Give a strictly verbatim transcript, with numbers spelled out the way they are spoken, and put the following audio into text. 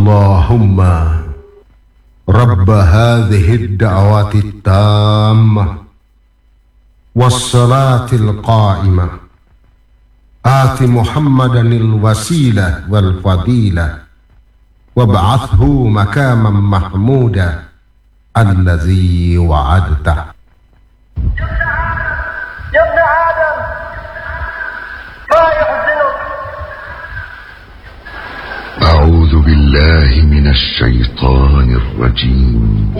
اللهم رب هذه الدعوات التامة والصلاة القائمة آت محمدا الوسيلة والفضيلة وابعثه مكاما محمودا الذي وعدته. يا ابن آدم ما يحزنك؟ أعوذ بالله من الشيطان الرجيم.